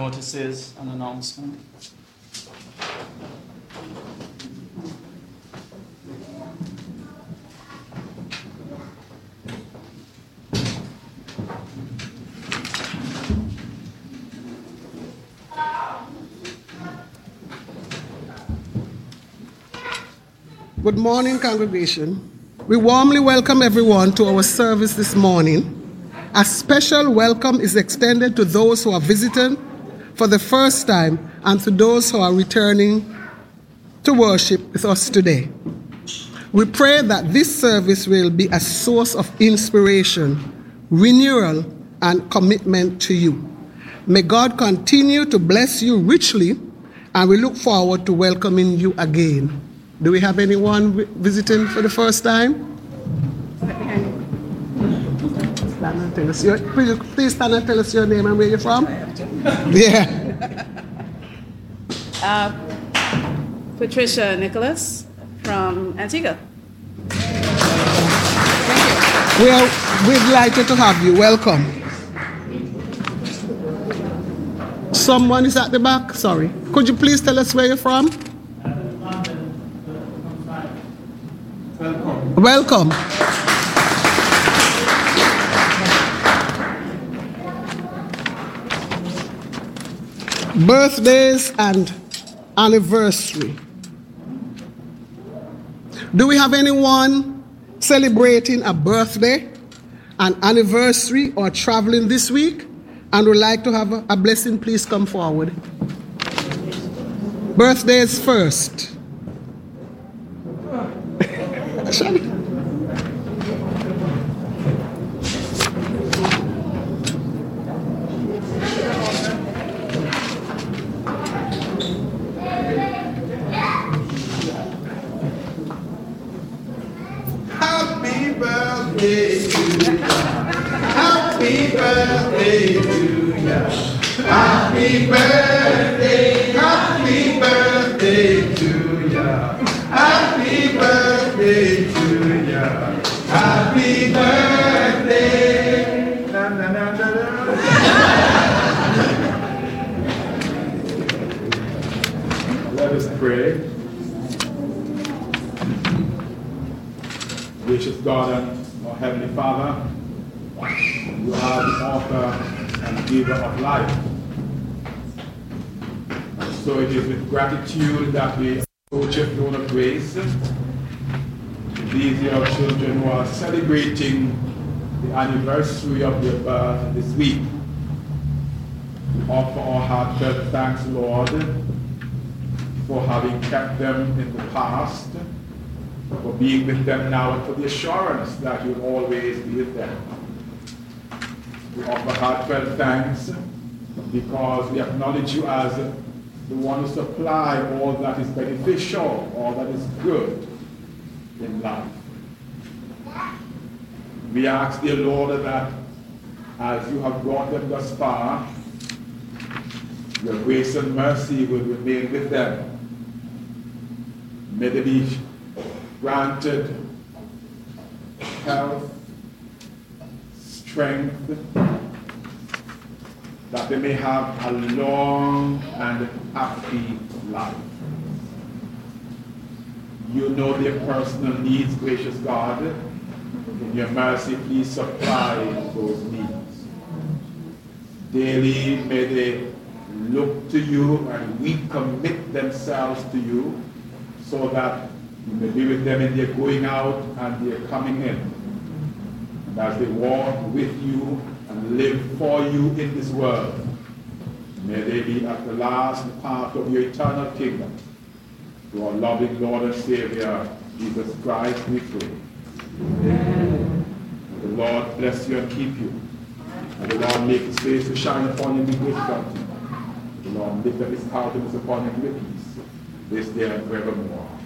notices and announcement. Good morning, congregation. We warmly welcome everyone to our service this morning. A special welcome is extended to those who are visiting for the first time and to those who are returning to worship with us today. We pray that this service will be a source of inspiration, renewal, and commitment to you. May God continue to bless you richly, and we look forward to welcoming you again. Do we have anyone visiting for the first time? Stand and tell us please stand and tell us your name and where you're from. Yeah. Patricia Nicholas from Antigua. Well, we're delighted to have you. Welcome. Someone is at the back. Sorry. Could you please tell us where you're from? Welcome. Birthdays and anniversary. Do we have anyone celebrating a birthday, an anniversary, or traveling this week and would like to have a blessing? Please come forward. Birthdays first. Happy birthday to you. Happy birthday to you. Happy birthday, happy birthday to you. Happy birthday to you. Happy birthday. Na, na, na, na, na. Let us pray. Gracious God and our Heavenly Father, you are the author and giver of life. And so it is with gratitude that we approach your throne of grace. These are children who are celebrating the anniversary of their birth this week. We offer our heartfelt thanks, Lord, for having kept them in the past, for being with them now, and for the assurance that you'll always be with them. We offer heartfelt thanks because we acknowledge you as the one who supplies all that is beneficial, all that is good in life. We ask, dear Lord, that as you have brought them thus far, your grace and mercy will remain with them. May they be granted health, strength, that they may have a long and happy life. You know their personal needs, gracious God. In your mercy, please supply those needs. Daily may they look to you and recommit themselves to you so that you may be with them in their going out and their coming in. And as they walk with you and live for you in this world, may they be at the last part of your eternal kingdom. To our loving Lord and Savior, Jesus Christ, we pray. Amen. May the Lord bless you and keep you. And the Lord make his face to shine upon you and be gracious unto you. The Lord lift up his countenance upon you and give peace, this day and forevermore.